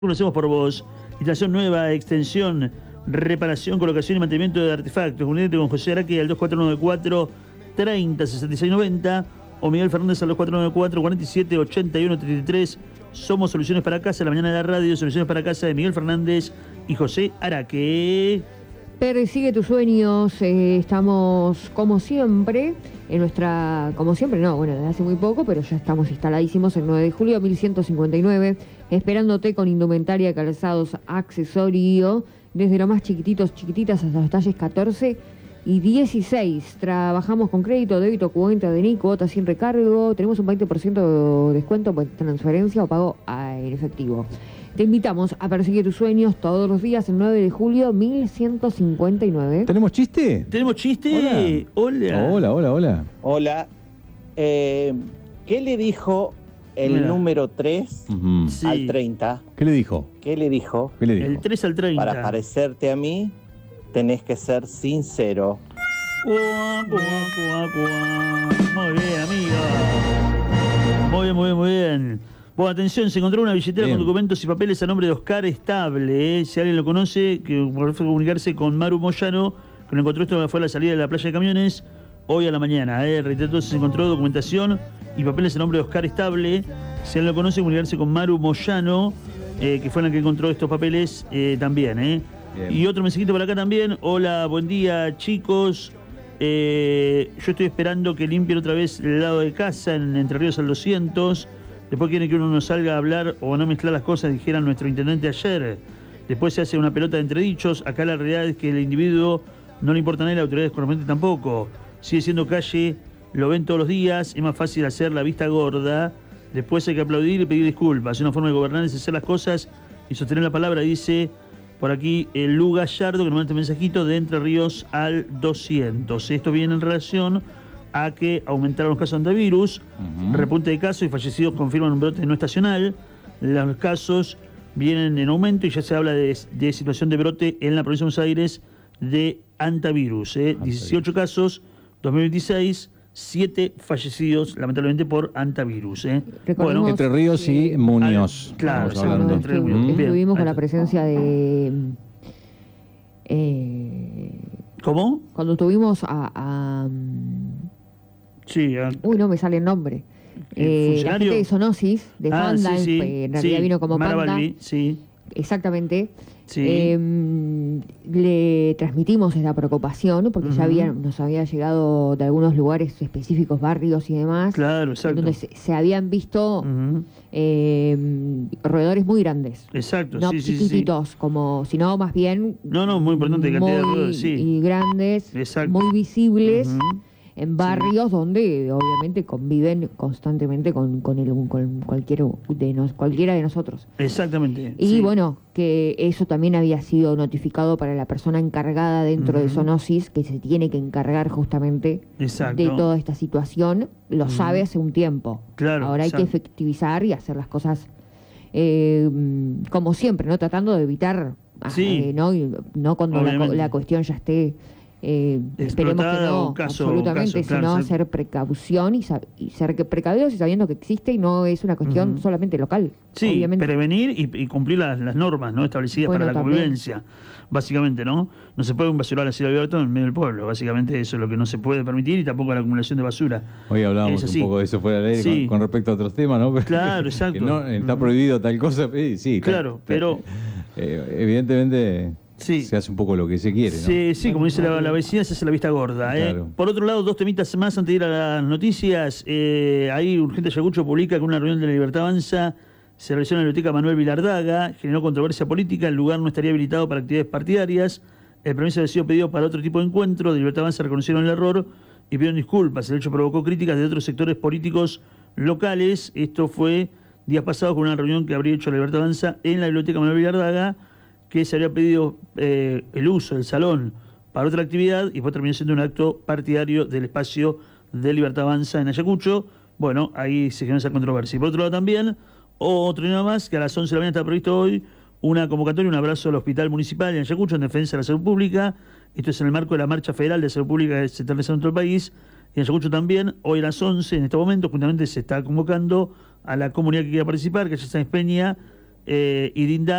Conocemos por vos. Instalación nueva, extensión, reparación, colocación y mantenimiento de artefactos. Comunícate con José Araque al 2494 30 66 90 o Miguel Fernández al 2494 47 81 33. Somos Soluciones para Casa, la mañana de la radio, Soluciones para Casa de Miguel Fernández y José Araque. Persigue tus sueños, estamos como siempre, en nuestra, como siempre no, bueno, desde hace muy poco, pero ya estamos instaladísimos en 9 de julio 1159, esperándote con indumentaria, calzados, accesorio, desde lo más chiquititos, chiquititas hasta los talles 14 y 16. Trabajamos con crédito, débito, cuenta de NIC, cuota sin recargo, tenemos un 20% de descuento por transferencia o pago en efectivo. Te invitamos a perseguir tus sueños todos los días el 9 de julio 1159. ¿Tenemos chiste? ¿Tenemos chiste? Hola. Hola. Hola. ¿Qué le dijo el número 3 Sí. al 30? ¿Qué le dijo? ¿Qué le dijo? El 3 al 30. Para parecerte a mí, tenés que ser sincero. Cuá, cuá, cuá, cuá. Muy bien, amigo. Muy bien. Bueno, atención, se encontró una billetera con documentos y papeles a nombre de Oscar Estable. Si alguien lo conoce, que por favor comunicarse con Maru Moyano, que lo encontró esto fue a la salida de la playa de camiones, hoy a la mañana. Reitero, entonces se encontró documentación y papeles a nombre de Oscar Estable. Si alguien lo conoce, comunicarse con Maru Moyano, que fue la que encontró estos papeles también. Bien. Y otro mensajito por acá también. Hola, buen día, chicos. Yo estoy esperando que limpien otra vez el lado de casa en Entre Ríos al 200. Después quieren que uno no salga a hablar o no mezclar las cosas, dijera nuestro intendente ayer. Después se hace una pelota de entredichos. Acá la realidad es que el individuo no le importa nada y la autoridad correspondiente tampoco. Sigue siendo calle, lo ven todos los días, es más fácil hacer la vista gorda. Después hay que aplaudir y pedir disculpas. Es una forma de gobernar, es hacer las cosas y sostener la palabra, dice por aquí el Lu Gallardo, que nos manda este mensajito de Entre Ríos al 200. Esto viene en relación a que aumentaron los casos de antivirus, repunte de casos y fallecidos confirman un brote no estacional. Los casos vienen en aumento y ya se habla de situación de brote en la provincia de Buenos Aires de antivirus. 18 casos, 2026, 7 fallecidos lamentablemente por antivirus. Bueno, Entre Ríos y Muñoz. Claro, estuvimos con la presencia de... ¿Cómo? Cuando estuvimos Sí. Uy, no me sale el nombre. La gente de Zoonosis, de Panda, en realidad vino como Mara Panda. Balbi, sí. Exactamente. Sí. Le transmitimos esa preocupación porque ya nos había llegado de algunos lugares específicos, barrios y demás. Claro, exacto. Donde se habían visto roedores muy grandes. Exacto, no sí, chiquititos, como, sino más bien. No, muy importante cantidad de roedores, sí. Y grandes, muy visibles. En barrios donde obviamente conviven constantemente con cualquiera de nosotros. Exactamente. Y bueno, que eso también había sido notificado para la persona encargada dentro de Zoonosis, que se tiene que encargar justamente de toda esta situación. Lo sabe hace un tiempo. Claro. Ahora hay que efectivizar y hacer las cosas como siempre, ¿no? Tratando de evitar, no cuando la cuestión ya esté... esperemos que no, absolutamente, sino hacer precaución y ser precavidos y sabiendo que existe y no es una cuestión solamente local. Sí, obviamente. Prevenir y cumplir las normas, ¿no?, establecidas para la convivencia, básicamente, ¿no? No se puede un basural así abierto en medio del pueblo, básicamente eso es lo que no se puede permitir, y tampoco la acumulación de basura. Hoy hablábamos un poco de eso fuera del aire con respecto a otros temas, ¿no? Claro, exacto. Que no, está prohibido tal cosa, sí. Claro, pero... evidentemente... Se hace un poco lo que se quiere, ¿no? Sí, como dice la vecina, se hace la vista gorda. Claro. Por otro lado, 2 temitas más antes de ir a las noticias. Ahí Urgente Ayacucho publica que una reunión de la Libertad Avanza se realizó en la biblioteca Manuel Vilardaga, generó controversia política, el lugar no estaría habilitado para actividades partidarias, el permiso había sido pedido para otro tipo de encuentro, de Libertad Avanza reconocieron el error y pidieron disculpas. El hecho provocó críticas de otros sectores políticos locales. Esto fue días pasados con una reunión que habría hecho la Libertad Avanza en la biblioteca Manuel Vilardaga, que se había pedido el uso del salón para otra actividad y después terminó siendo un acto partidario del espacio de Libertad Avanza en Ayacucho. Bueno, ahí se generó esa controversia. Y por otro lado también, otro día más, que a las 11 de la mañana está previsto hoy una convocatoria, un abrazo al Hospital Municipal en Ayacucho en defensa de la salud pública. Esto es en el marco de la Marcha Federal de Salud Pública que se está realizando en todo el país. Y en Ayacucho también, hoy a las 11, en este momento, justamente se está convocando a la comunidad que quiera participar, que ya está en Peña, y Dindar.